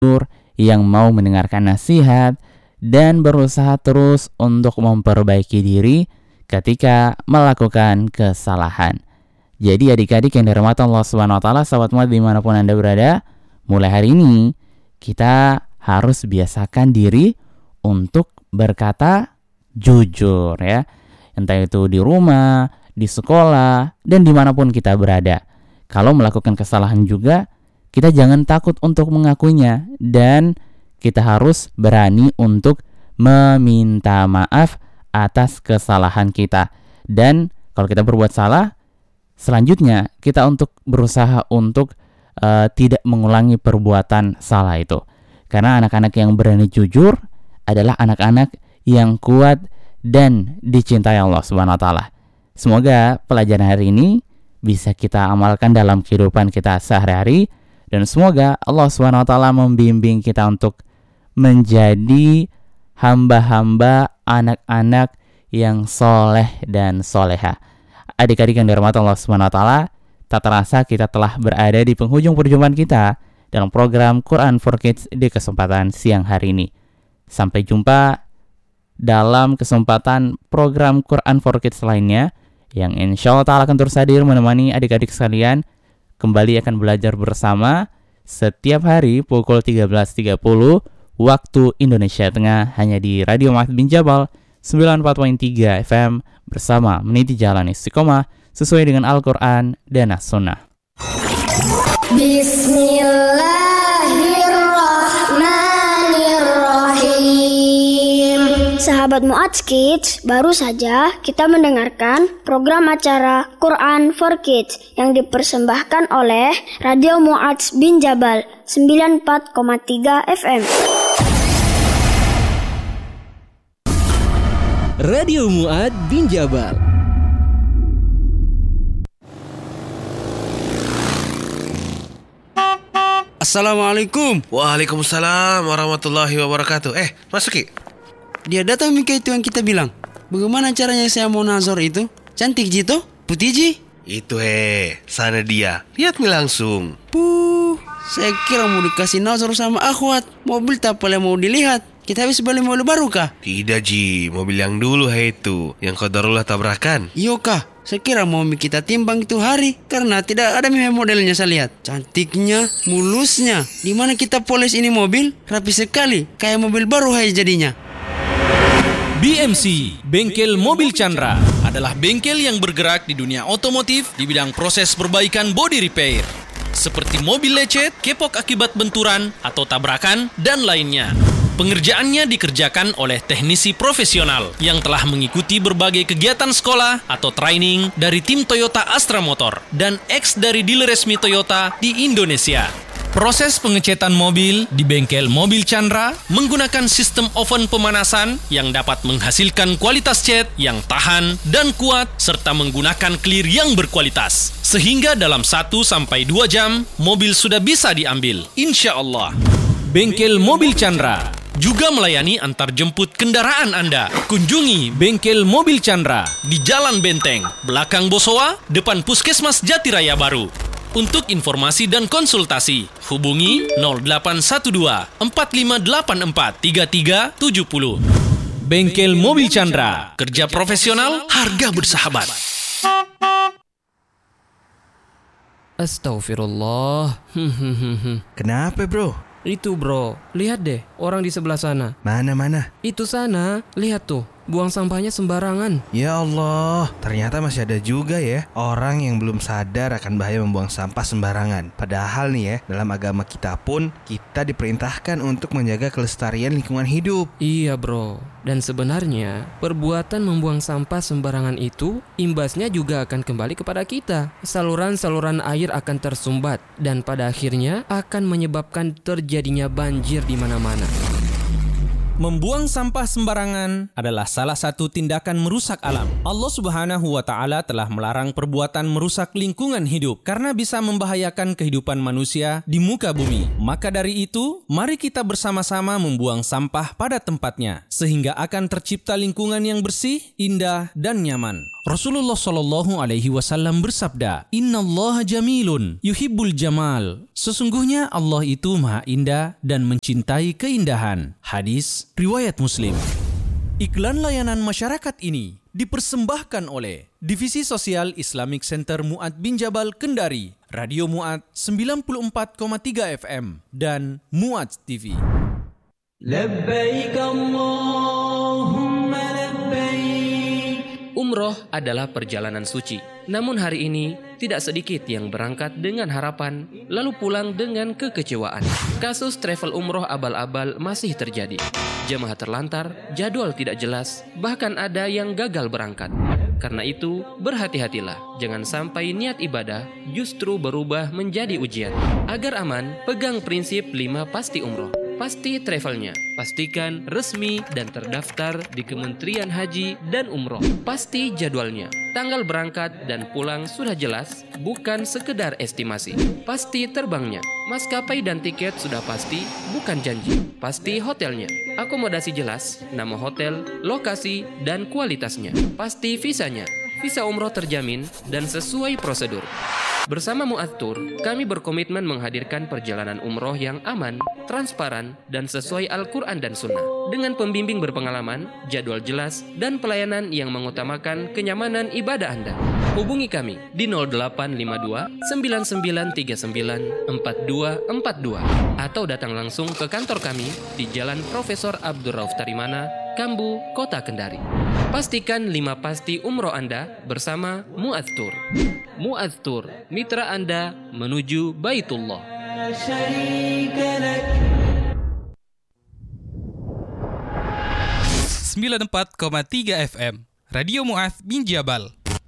yang mau mendengarkan nasihat dan berusaha terus untuk memperbaiki diri ketika melakukan kesalahan. Jadi adik-adik yang dirahmati Allah Subhanahu wa taala, sahabat muat dimanapun Anda berada, mulai hari ini kita harus biasakan diri untuk berkata jujur ya. Entah itu di rumah, di sekolah, dan dimanapun kita berada. Kalau melakukan kesalahan juga, kita jangan takut untuk mengakuinya, dan kita harus berani untuk meminta maaf atas kesalahan kita. Dan kalau kita berbuat salah, selanjutnya kita untuk berusaha untuk tidak mengulangi perbuatan salah itu. Karena anak-anak yang berani jujur adalah anak-anak yang kuat dan dicintai Allah Subhanahu wa taala. Semoga pelajaran hari ini bisa kita amalkan dalam kehidupan kita sehari-hari, dan semoga Allah Subhanahu wa taala membimbing kita untuk menjadi hamba-hamba anak-anak yang soleh dan soleha. Adik-adik yang dirahmati Allah Subhanahu wa taala, tak terasa kita telah berada di penghujung perjumpaan kita dalam program Quran for Kids di kesempatan siang hari ini. Sampai jumpa dalam kesempatan program Quran for Kids lainnya yang insya Allah ta'ala akan terus hadir menemani adik-adik sekalian. Kembali akan belajar bersama setiap hari pukul 13.30 waktu Indonesia Tengah, hanya di Radio Mu'adz bin Jabal 94.3 FM bersama meniti jalan istiqomah sesuai dengan Al-Quran dan As-Sunnah. Bismillahirrahmanirrahim. Sahabat Mu'adz Kids, baru saja kita mendengarkan program acara Quran for Kids yang dipersembahkan oleh Radio Mu'adz bin Jabal 94,3 FM. Radio Mu'adz bin Jabal. Assalamualaikum. Waalaikumsalam warahmatullahi wabarakatuh. Masuk Ki. Dia datang Mika itu yang kita bilang. Bagaimana caranya saya mau nazar itu? Cantik Jito? Putih Ji? Itu sana dia. Lihat nih langsung. Saya kira mau dikasih nazar sama akhwat. Mobil tak boleh mau dilihat. Kita habis beli mobil baru kah? Tidak Ji, mobil yang dulu itu, yang qadarullah tabrakan. Iyo kah? Saya kira mau kita timbang itu hari, karena tidak ada modelnya saya lihat. Cantiknya, mulusnya. Di mana kita polis ini mobil? Rapi sekali, kayak mobil baru jadinya. BMC, Bengkel Mobil Chandra, adalah bengkel yang bergerak di dunia otomotif di bidang proses perbaikan body repair, seperti mobil lecet, kepok akibat benturan atau tabrakan, dan lainnya. Pengerjaannya dikerjakan oleh teknisi profesional yang telah mengikuti berbagai kegiatan sekolah atau training dari tim Toyota Astra Motor dan ex dari dealer resmi Toyota di Indonesia. Proses pengecetan mobil di Bengkel Mobil Chandra menggunakan sistem oven pemanasan yang dapat menghasilkan kualitas cat yang tahan dan kuat serta menggunakan clear yang berkualitas. Sehingga dalam 1-2 jam, mobil sudah bisa diambil, insya Allah. Bengkel Mobil Chandra juga melayani antar jemput kendaraan Anda. Kunjungi Bengkel Mobil Chandra di Jalan Benteng, belakang Bosowa, depan Puskesmas Jatiraya Baru. Untuk informasi dan konsultasi, hubungi 0812 4584 3370. Bengkel Mobil Chandra, kerja profesional, harga bersahabat. Astagfirullah. Kenapa bro? Itu bro, lihat deh orang di sebelah sana. Mana? Itu sana, lihat tuh, buang sampahnya sembarangan. Ya Allah, ternyata masih ada juga ya orang yang belum sadar akan bahaya membuang sampah sembarangan. Padahal nih ya, dalam agama kita pun kita diperintahkan untuk menjaga kelestarian lingkungan hidup. Iya bro, dan sebenarnya perbuatan membuang sampah sembarangan itu imbasnya juga akan kembali kepada kita. Saluran-saluran air akan tersumbat dan pada akhirnya akan menyebabkan terjadinya banjir di mana-mana. Membuang sampah sembarangan adalah salah satu tindakan merusak alam. Allah Subhanahu wa Ta'ala telah melarang perbuatan merusak lingkungan hidup karena bisa membahayakan kehidupan manusia di muka bumi. Maka dari itu, mari kita bersama-sama membuang sampah pada tempatnya sehingga akan tercipta lingkungan yang bersih, indah, dan nyaman. Rasulullah Shallallahu Alaihi Wasallam bersabda, Innallaha jamilun yuhibbul jamal. Sesungguhnya Allah itu maha indah dan mencintai keindahan. Hadis riwayat Muslim. Iklan layanan masyarakat ini dipersembahkan oleh Divisi Sosial Islamic Center Mu'ad bin Jabal Kendari, Radio Mu'ad 94,3 FM, dan Mu'ad TV. Labbaik Allahumma labbaik. Umroh adalah perjalanan suci. Namun hari ini, tidak sedikit yang berangkat dengan harapan, lalu pulang dengan kekecewaan. Kasus travel umroh abal-abal masih terjadi. Jemaah terlantar, jadwal tidak jelas, bahkan ada yang gagal berangkat. Karena itu, berhati-hatilah. Jangan sampai niat ibadah justru berubah menjadi ujian. Agar aman, pegang prinsip 5 pasti umroh. Pasti travelnya, pastikan resmi dan terdaftar di Kementerian Haji dan Umroh. Pasti jadwalnya, tanggal berangkat dan pulang sudah jelas, bukan sekedar estimasi. Pasti terbangnya, maskapai dan tiket sudah pasti, bukan janji. Pasti hotelnya, akomodasi jelas, nama hotel, lokasi, dan kualitasnya. Pasti visanya, visa umroh terjamin dan sesuai prosedur. Bersama Mu'ad Tour, kami berkomitmen menghadirkan perjalanan umroh yang aman, transparan, dan sesuai Al-Quran dan Sunnah. Dengan pembimbing berpengalaman, jadwal jelas, dan pelayanan yang mengutamakan kenyamanan ibadah Anda. Hubungi kami di 0852 9939 4242 atau datang langsung ke kantor kami di Jalan Profesor Abdul Rauf Tarimana, Kambu, Kota Kendari. Pastikan 5 pasti umroh Anda bersama Mu'ad Tour. Mu'ad Tour, mitra Anda menuju Baitullah. 94,3 FM Radio Mu'ad bin Jabal.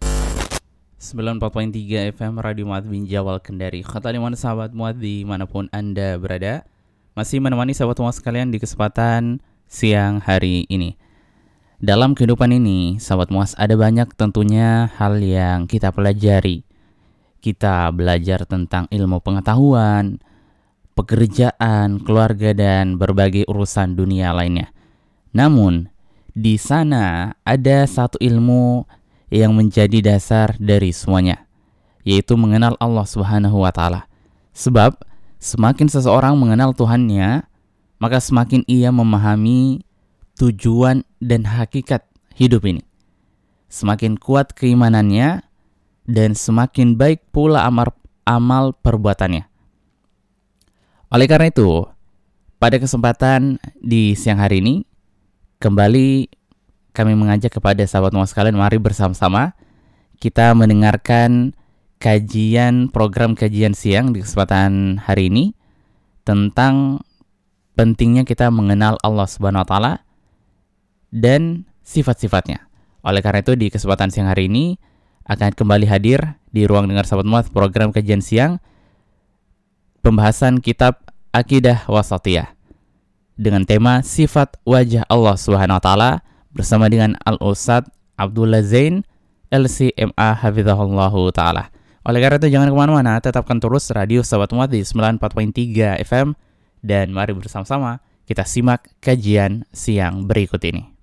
94.3 FM Radio Mu'ad bin Jabal Kendari. Kata dimana sahabat Mu'ad dimanapun Anda berada, masih menemani sahabat Mu'ad sekalian di kesempatan siang hari ini. Dalam kehidupan ini, sahabat Mu'ad, ada banyak tentunya hal yang kita pelajari. Kita belajar tentang ilmu pengetahuan, pekerjaan, keluarga, dan berbagai urusan dunia lainnya. Namun, di sana ada satu ilmu yang menjadi dasar dari semuanya, yaitu mengenal Allah Subhanahu wa Ta'ala. Sebab, semakin seseorang mengenal Tuhannya, maka semakin ia memahami tujuan dan hakikat hidup ini. Semakin kuat keimanannya dan semakin baik pula amal perbuatannya. Oleh karena itu, pada kesempatan di siang hari ini, kembali kami mengajak kepada sahabat Mu'ad sekalian, mari bersama-sama kita mendengarkan program kajian siang di kesempatan hari ini tentang pentingnya kita mengenal Allah Subhanahu wa Ta'ala dan sifat-sifatnya. Oleh karena itu, di kesempatan siang hari ini akan kembali hadir di ruang dengar sahabat Mu'ad program kajian siang pembahasan kitab Aqidah Wasatiyah dengan tema sifat wajah Allah Subhanahu wa Ta'ala bersama dengan Al-Ustadz Abdullah Zain LCMA Hafizahullahu Ta'ala. Oleh karena itu, jangan kemana-mana, tetapkan terus radio sahabat Mu'ad di 94.3 FM dan mari bersama-sama kita simak kajian siang berikut ini.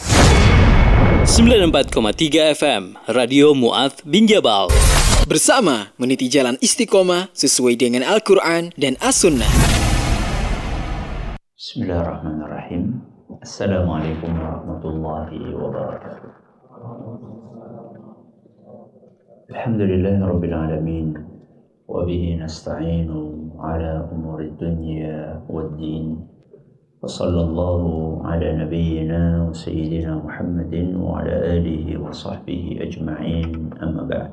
94,3 FM Radio Mu'ad bin Jabal. Bersama meniti jalan istiqomah sesuai dengan Al-Quran dan As-Sunnah. Bismillahirrahmanirrahim. Assalamualaikum warahmatullahi wabarakatuh. Alhamdulillahi rabbil alamin. Wa bihi nasta'inu ala umuri dunya waddin. Wa sallallahu ala nabiyyina wa sayyidina Muhammadin wa ala alihi wa sahbihi ajma'in, amma ba'd.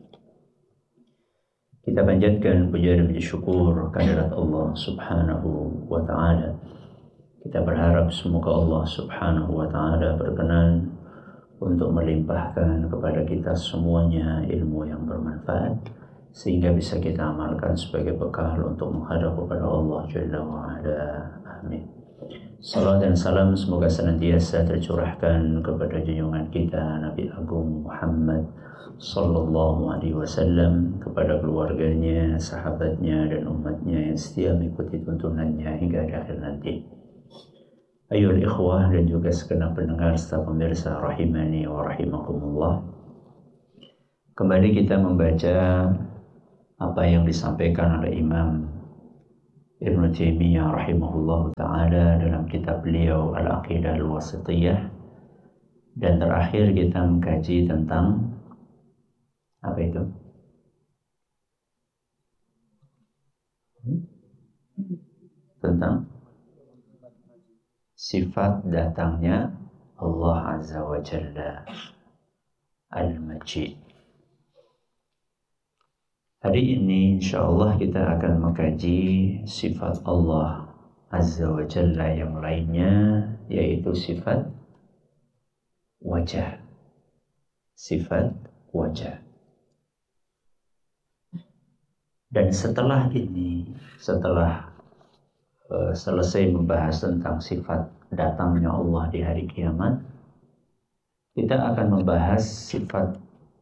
Kita panjatkan puja dan syukur kehadirat Allah Subhanahu wa Ta'ala. Kita berharap semoga Allah Subhanahu wa Ta'ala berkenan untuk melimpahkan kepada kita semuanya ilmu yang bermanfaat sehingga bisa kita amalkan sebagai bekal untuk menghadap kepada Allah Jalla wa Ala. Amin. Salam dan salam semoga senantiasa tercurahkan kepada junjungan kita Nabi Agung Muhammad Sallallahu Alaihi Wasallam, kepada keluarganya, sahabatnya, dan umatnya yang setia mengikuti tuntunannya hingga akhir nanti. Ayol ikhwah dan juga segenap pendengar serta pemirsa rahimani wa rahimakumullah. Kembali kita membaca apa yang disampaikan oleh Imam Ibnu Taimiyah rahimahullah ta'ala dalam kitab beliau Al-Aqidah Al-Wasithiyah, dan terakhir kita mengkaji tentang apa itu? Tentang sifat datangnya Allah Azza wa Jalla Al-Majid. Hari ini insyaallah kita akan mengkaji sifat Allah Azza wa Jalla yang lainnya, yaitu sifat wajah. Sifat wajah. Dan setelah ini, setelah selesai membahas tentang sifat datangnya Allah di hari kiamat, kita akan membahas sifat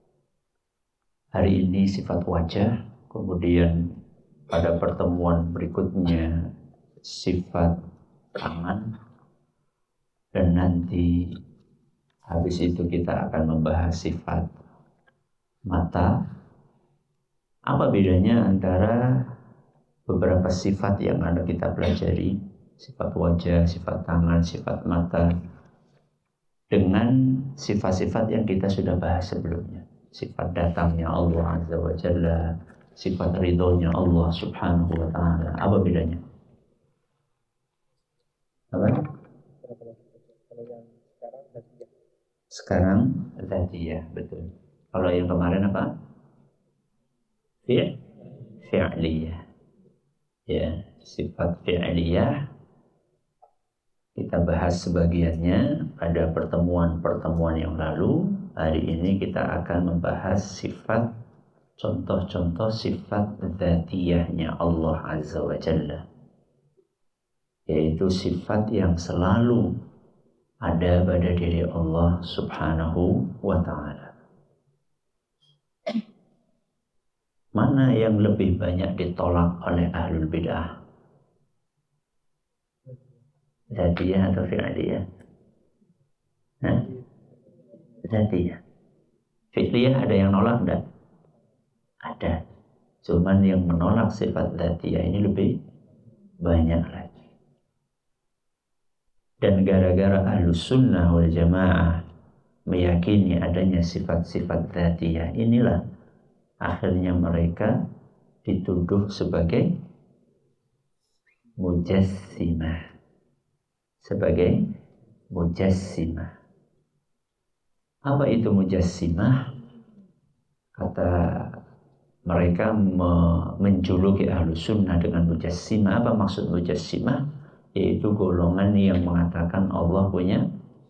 hari ini, sifat wajah. Kemudian pada pertemuan berikutnya sifat tangan, dan nanti habis itu kita akan membahas sifat mata. Apa bedanya antara beberapa sifat yang ada kita pelajari, sifat wajah, sifat tangan, sifat mata, dengan sifat-sifat yang kita sudah bahas sebelumnya? Sifat datangnya Allah Azza wa Jalla, sifat ridhonya Allah Subhanahu wa ta'ala. Apa bedanya? Apa? Sekarang dzatiyah, betul. Kalau yang kemarin apa? Fi'liyah. Ya, sifat fi'liyah kita bahas sebagiannya pada pertemuan-pertemuan yang lalu. Hari ini kita akan membahas sifat, contoh-contoh sifat dzatiyahnya Allah Azza wa Jalla, yaitu sifat yang selalu ada pada diri Allah Subhanahu wa ta'ala. Mana yang lebih banyak ditolak oleh ahlul bid'ah? Dzatiyah atau fi'liyah? Dzatiyah. Fi'liyah ada yang nolak enggak? Ada. Cuman yang menolak sifat dzatiyah ini lebih banyak lagi. Dan gara-gara Ahlus Sunnah wal Jamaah meyakini adanya sifat-sifat dzatiyah, inilah akhirnya mereka dituduh sebagai mujassimah. Sebagai mujassimah. Apa itu mujassimah? Kata mereka menjuluki Ahlus Sunnah dengan mujassimah. Apa maksud mujassimah? Yaitu golongan yang mengatakan Allah punya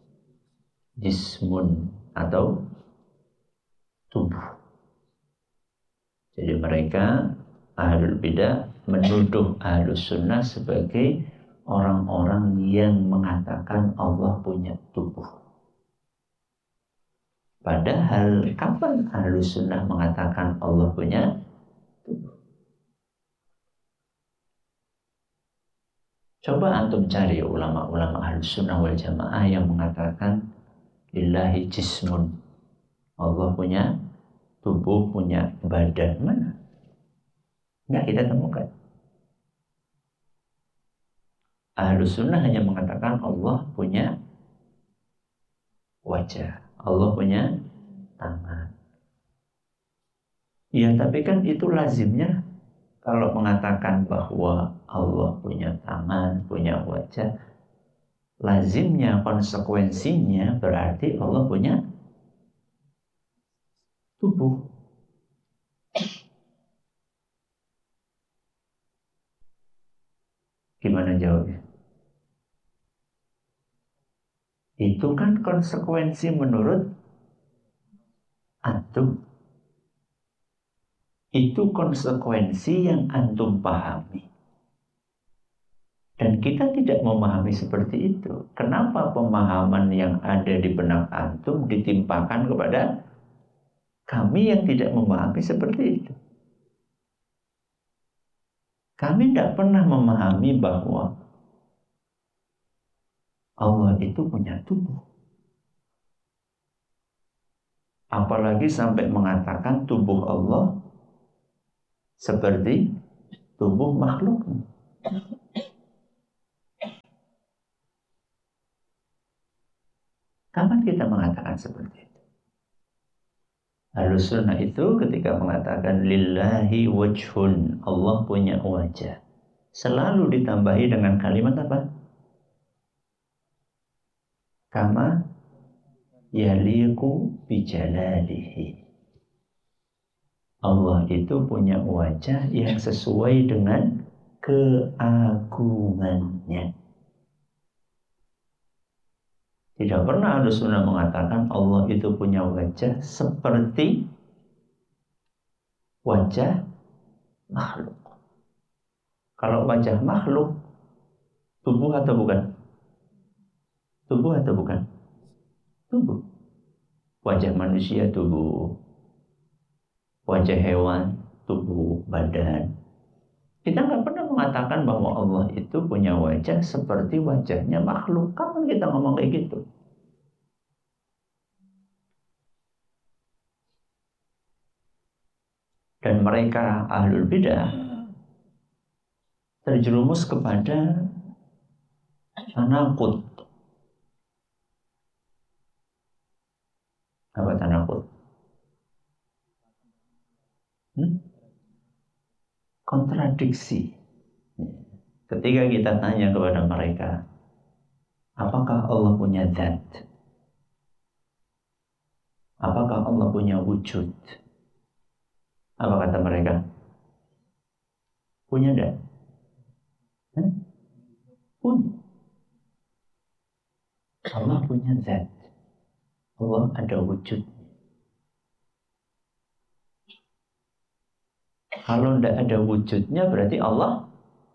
jismun atau tubuh. Jadi mereka Ahlul Bidah menuduh Ahlus Sunnah sebagai orang-orang yang mengatakan Allah punya tubuh. Padahal kapan Ahlus Sunnah mengatakan Allah punya tubuh? Coba antum cari ulama-ulama Ahlus Sunnah wal Jamaah yang mengatakan lillahi jismun, Allah punya tubuh, punya badan. Mana? Nggak kita temukan. Ahlus Sunnah hanya mengatakan Allah punya wajah, Allah punya tangan. Ya, tapi kan itu lazimnya kalau mengatakan bahwa Allah punya tangan, punya wajah, lazimnya, konsekuensinya berarti Allah punya tubuh. Gimana jawabnya? Itu kan konsekuensi menurut antum. Itu konsekuensi yang antum pahami. Dan kita tidak memahami seperti itu. Kenapa pemahaman yang ada di benak antum ditimpakan kepada kami yang tidak memahami seperti itu? Kami tidak pernah memahami bahwa Allah itu punya tubuh. Apalagi sampai mengatakan tubuh Allah seperti tubuh makhluknya. Kapan kita mengatakan seperti itu? Ahlus sunnah itu ketika mengatakan lillahi wajhun, Allah punya wajah, selalu ditambahi dengan kalimat apa? Kama yaliqu bijalalihi. Allah itu punya wajah yang sesuai dengan keagungannya. Tidak pernah Ahlus Sunnah mengatakan Allah itu punya wajah seperti wajah makhluk. Kalau wajah makhluk, tubuh atau bukan? Tubuh atau bukan? Tubuh. Wajah manusia tubuh. Wajah hewan tubuh, badan. Kita nggak pernah mengatakan bahwa Allah itu punya wajah seperti wajahnya makhluk. Kapan kita ngomong kayak gitu? Dan mereka ahlul bidah terjerumus kepada tanaqud. Apa tanaqud? Kontradiksi. Ketika kita tanya kepada mereka, apakah Allah punya zat? Apakah Allah punya wujud? Apa kata mereka? Punya enggak? Punya. Allah punya zat. Allah ada wujud. Kalau tidak ada wujudnya berarti Allah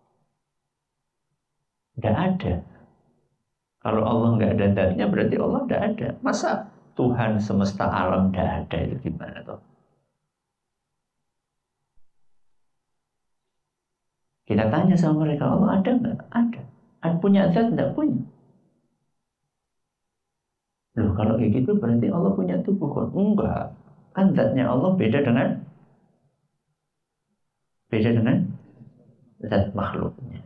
tidak ada. Kalau Allah nggak ada zatnya berarti Allah tidak ada. Masa Tuhan semesta alam tidak ada, itu gimana toh? Kita tanya sama mereka, Allah ada nggak? Ada. Punya zat tidak? Punya. Loh kalau kayak gitu berarti Allah punya tubuh kan? Enggak. Kan zatnya Allah beda dengan zat makhluknya.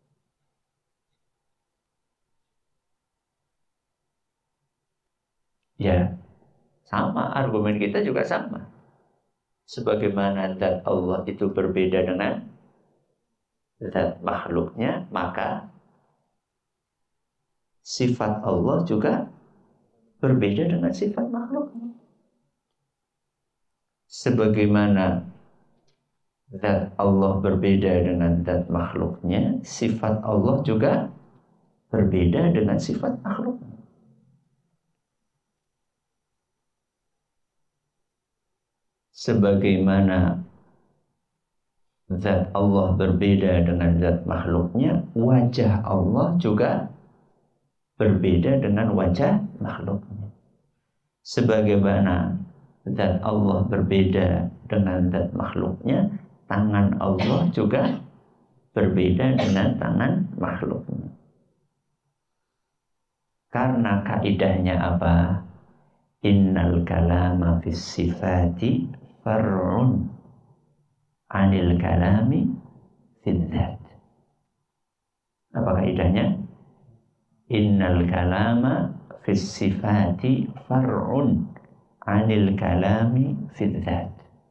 Ya, sama, argumen kita juga sama. Sebagaimana zat Allah itu berbeda dengan zat makhluknya, maka sifat Allah juga berbeda dengan sifat makhluknya. Sebagaimana zat Allah berbeda dengan zat makhluknya, sifat Allah juga berbeda dengan sifat makhluknya. Sebagaimana zat Allah berbeda dengan zat makhluknya, wajah Allah juga berbeda dengan wajah makhluknya. Sebagaimana zat Allah berbeda dengan zat makhluknya, tangan Allah juga berbeda dengan tangan makhluknya. Karena kaidahnya apa? Innal kalama fis sifati far'un anil kalami fil dzat. Apa kaidahnya? Innal kalama fis sifati far'un anil kalami fil dzat.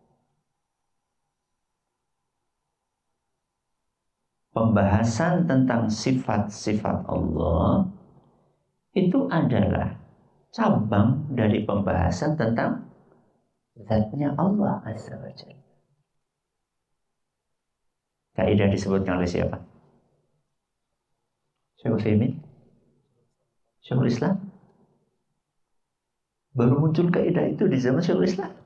Pembahasan tentang sifat-sifat Allah itu adalah cabang dari pembahasan tentang zatnya Allah Azza wa Jalla. Kaidah disebutkan oleh siapa? Syaikhul Utsaimin? Syaikhul Islam? Baru muncul kaidah itu di zaman Syaikhul Islam.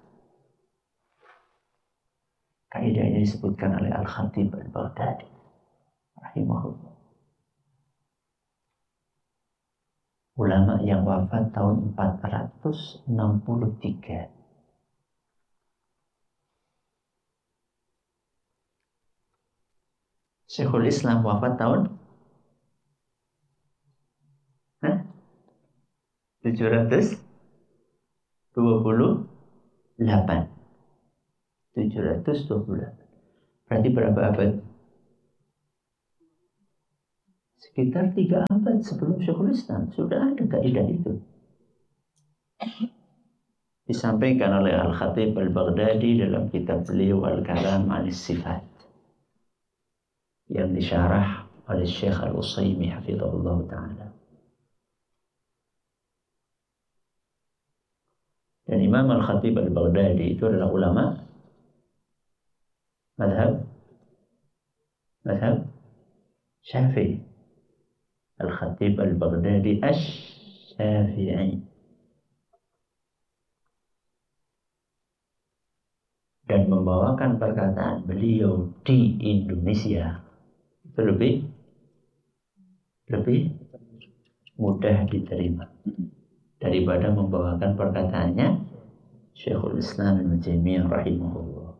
Kaidah ini disebutkan oleh Al-Khatib Al-Baghdadi rahimahullah. ulama yang wafat tahun 463. Syekhul Islam wafat tahun 728. 728. Berarti berapa abad? Sekitar 3 abad sebelum Syekhul Islam sudah ada kaidah itu. Disampaikan oleh Al-Khatib Al-Baghdadi dalam kitab beliau Al-Kalam Anis Sifat yang disyarah oleh Syekh Al-Utsaimin hafizahullah ta'ala. Dan Imam Al-Khatib Al-Baghdadi itu adalah ulama madhab Syafi'i. Al-Khatib Al-Baghdadi Asy-Syafi'i. Dan membawakan perkataan beliau di Indonesia itu lebih mudah diterima daripada membawakan perkataannya Syekhul Islam Ibnu Taimiyah rahimahullah.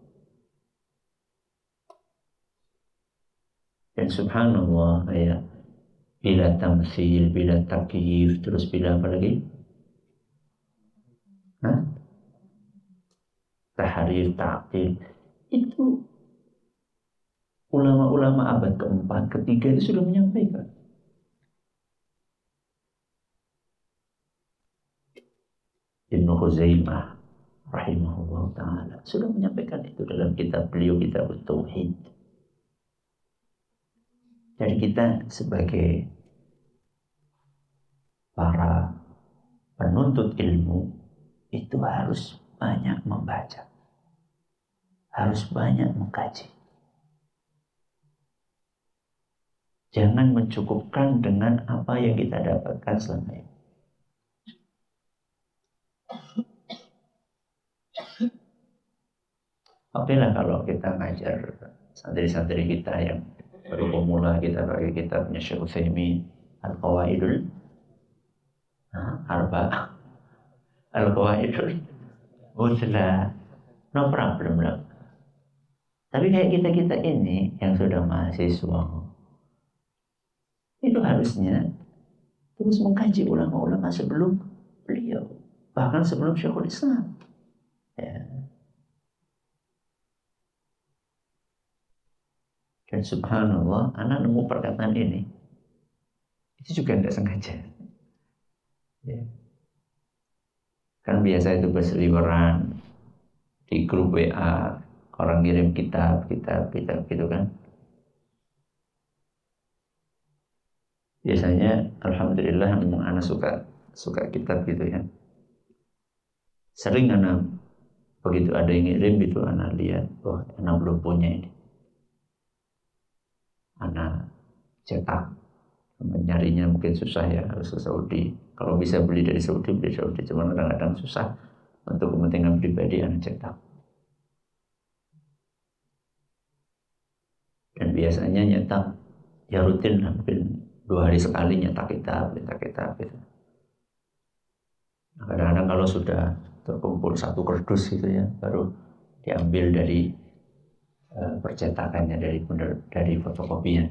Dan subhanallah, ya, bila tamtsil, bila takyif, terus bila apa lagi? Tahrif, ta'til. Itu ulama-ulama abad keempat, ketiga itu sudah menyampaikan. Ibnu Khuzaimah rahimahullah ta'ala sudah menyampaikan itu dalam kitab beliau, Kitab Tauhid. Jadi kita sebagai para penuntut ilmu itu harus banyak membaca, harus banyak mengkaji. Jangan mencukupkan dengan apa yang kita dapatkan selama ini. Oke lah kalau kita ngajar santri-santri kita yang baru pemula, kita pakai kitabnya Syekh Utsaimin Al-Qawaidul Arba'ah, Al-Qawaidul Muthla, no problem lah. Tapi kayak kita ini yang sudah mahasiswa, itu harusnya terus mengkaji ulama-ulama sebelum beliau, bahkan sebelum Syekhul Islam. Ya. Dan subhanallah, anak nemu perkataan ini, itu juga tidak sengaja. Ya. Kan biasa itu berseliweran di grup WA, orang kirim kitab gitu kan. Biasanya alhamdulillah memang anak suka kitab gitu ya. Sering anak begitu ada yang ngirim gitu, anak lihat, oh anak belum punya ini. Anak cetak, nyarinya mungkin susah ya, harus ke Saudi. Kalau bisa beli dari Saudi, beli Saudi. Cuma kadang-kadang susah untuk kepentingan pribadi anak cetak. Dan biasanya nyetak ya rutin lah, mungkin 2 hari sekali nyetak kitab gitu. Nah, kadang-kadang kalau sudah terkumpul 1 kardus gitu ya, baru diambil dari percetakannya, dari fotokopinya.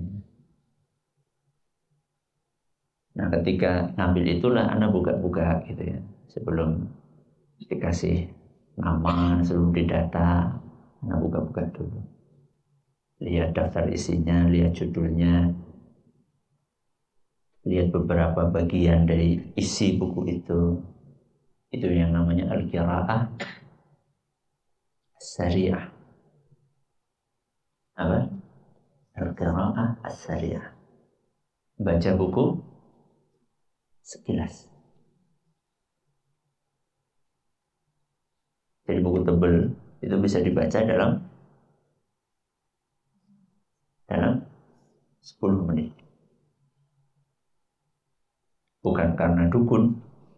Nah, ketika ngambil itulah anak buka-buka gitu ya, sebelum dikasih nama, sebelum didata, anak buka-buka dulu. Lihat daftar isinya, lihat judulnya, lihat beberapa bagian dari isi buku itu. Itu yang namanya Al-Qira'ah As-Sari'ah. Apa? Al-Qira'ah As-Sari'ah. Baca buku sekilas. Jadi buku tebal itu bisa dibaca dalam 10 menit. Bukan karena dukun,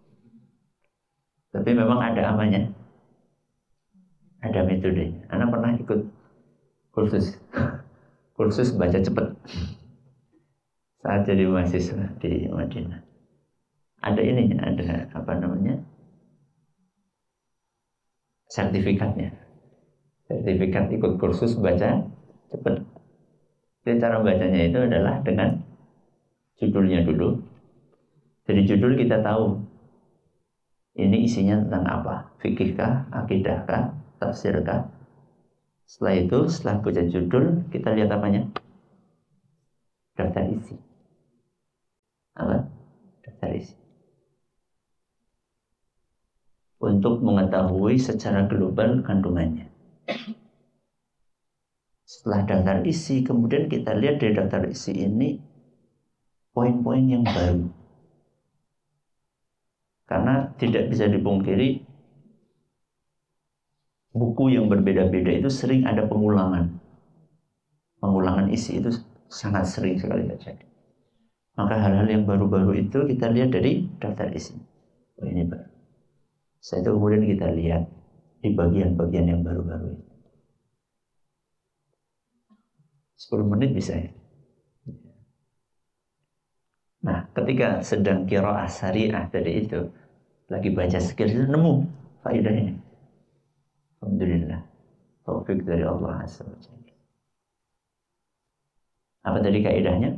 tapi memang ada amanya, ada metodenya. Anak pernah ikut kursus baca cepat saat jadi mahasiswa di Madinah. ada ininya, ada apa namanya, sertifikatnya. Sertifikat ikut kursus baca cepat. Jadi cara bacanya itu adalah dengan judulnya dulu. Dari judul kita tahu ini isinya tentang apa, fikihkah, akidahkah, tafsirkah. Setelah itu, setelah baca judul, kita lihat apanya? Daftar isi. Apa? Daftar isi. Untuk mengetahui secara global kandungannya. Setelah daftar isi, kemudian kita lihat dari daftar isi ini poin-poin yang baru. Karena tidak bisa dipungkiri, buku yang berbeda-beda itu sering ada pengulangan. Pengulangan isi itu sangat sering sekali terjadi. Maka hal-hal yang baru-baru itu kita lihat dari daftar isi. Oh, ini baru. Setelah itu kemudian kita lihat di bagian-bagian yang baru-baru itu. 10 menit bisa ya. Nah, ketika sedang qiraah syariah tadi itu, lagi baca zikir itu nemu faedah ini. Alhamdulillah, taufik dari Allah Azza wa Jalla. Apa tadi kaidahnya?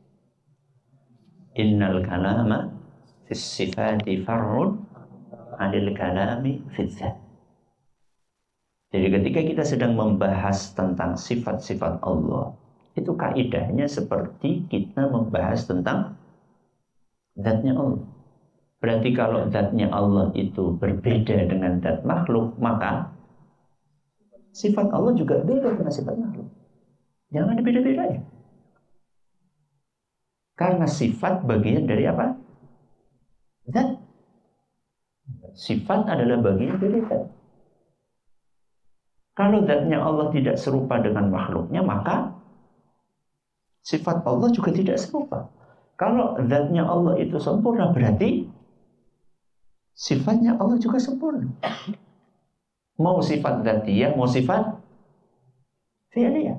Innal kalama fis sifati far'un 'anil kalami fil dzat. Jadi ketika kita sedang membahas tentang sifat-sifat Allah, itu kaidahnya seperti kita membahas tentang zatnya Allah. Berarti kalau zatnya Allah itu berbeda dengan zat makhluk, maka sifat Allah juga beda dengan sifat makhluk. Jangan ada beda-bedanya. Karena sifat bagian dari apa? Zat. Sifat adalah bagian dari zat. Kalau zatnya Allah tidak serupa dengan makhluknya, maka sifat Allah juga tidak serupa. Kalau zatnya Allah itu sempurna, berarti sifatnya Allah juga sempurna. Mau sifat dzatiyah, mau sifat fi'liyah.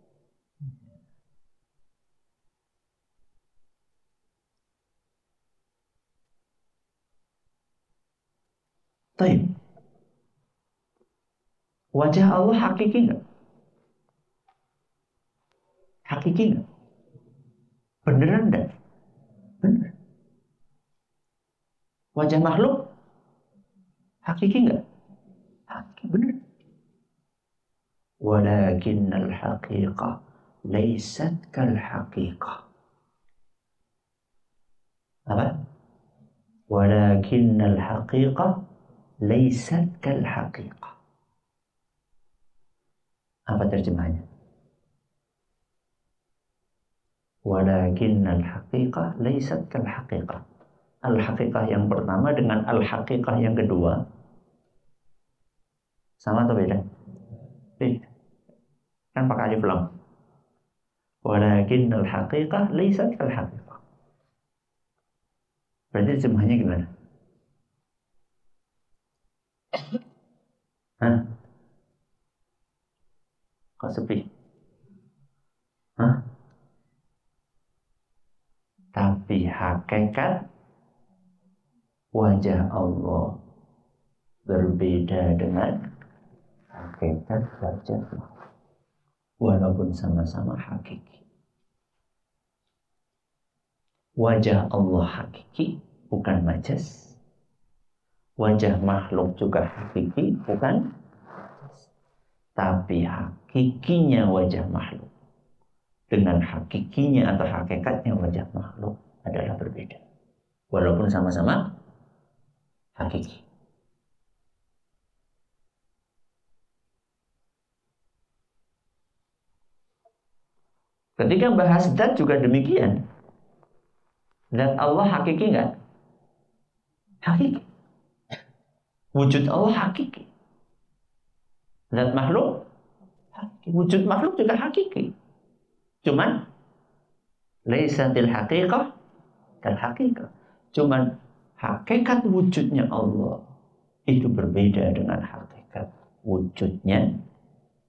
Baik. Wajah Allah hakiki nggak? Hakiki nggak? Beneran enggak? Bener. Wajah makhluk hakiki nggak? Hakiki, bener. Walakinnal haqiqah laysat kal haqiqah. Apa? Walakinnal haqiqah laysat kal haqiqah. Apa terjemahannya? Walakinnal haqiqah laysat kal haqiqah. Al-haqiqah yang pertama dengan al-haqiqah yang kedua sama atau beda? Beda. Kan pakai alif lam. Walakinnal haqiqah laysat kal haqiqah. Berarti terjemahannya gimana? Hah? Kok sepi? Hah? Tapi hakikat wajah Allah berbeda dengan hakikat wajah makhluk. Walaupun sama-sama hakiki. Wajah Allah hakiki, bukan majas. Wajah makhluk juga hakiki, bukan majas. Tapi hakikinya wajah makhluk dengan hakikinya atau hakikatnya wajah makhluk adalah berbeda. Walaupun sama-sama hakiki. Ketika bahas zat juga demikian. Zat Allah hakiki enggak? Hakiki. Wujud Allah hakiki. Zat makhluk hakiki. Wujud makhluk juga hakiki. Cuman laisatil haqiqah kal haqiqah. Cuman hakikat wujudnya Allah itu berbeda dengan hakikat wujudnya